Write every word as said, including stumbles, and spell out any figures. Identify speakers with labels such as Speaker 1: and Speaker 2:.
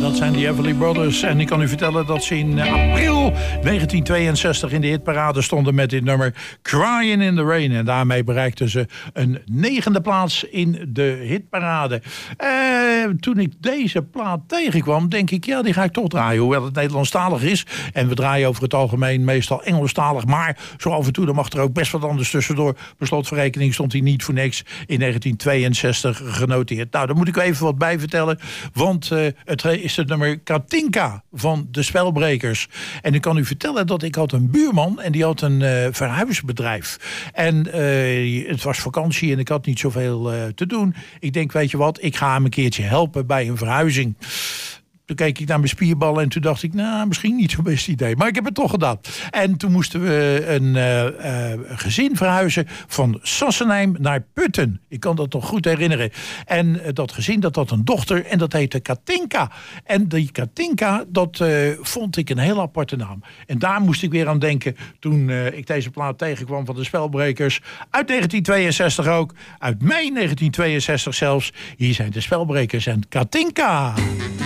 Speaker 1: dat zijn de Everly Brothers. En ik kan u vertellen dat ze in april negentien tweeënzestig in de hitparade stonden met dit nummer Crying in the Rain. En daarmee bereikten ze een negende plaats in de hitparade. Uh, toen ik deze plaat tegenkwam, denk ik, ja, die ga ik toch draaien. Hoewel het Nederlandstalig is. En we draaien over het algemeen meestal Engelstalig. Maar zo af en toe, dan mag er ook best wat anders tussendoor. Per slotverrekening stond hij niet voor niks in negentien tweeënzestig genoteerd. Nou, daar moet ik even wat bij vertellen. Want uh, het is het nummer Katinka van de Spelbrekers. En ik kan u vertellen dat ik had een buurman en die had een uh, verhuisbedrijf. En uh, het was vakantie en ik had niet zoveel uh, te doen. Ik denk, weet je wat, ik ga hem een keertje helpen bij een verhuizing. Toen keek ik naar mijn spierballen en toen dacht ik, nou, misschien niet zo'n best idee. Maar ik heb het toch gedaan. En toen moesten we een uh, uh, gezin verhuizen van Sassenheim naar Putten. Ik kan dat nog goed herinneren. En uh, dat gezin, dat had een dochter en dat heette Katinka. En die Katinka, dat uh, vond ik een heel aparte naam. En daar moest ik weer aan denken toen uh, ik deze plaat tegenkwam van de Spelbrekers. Uit negentien tweeënzestig ook. Uit mei negentien tweeënzestig zelfs. Hier zijn de Spelbrekers en Katinka.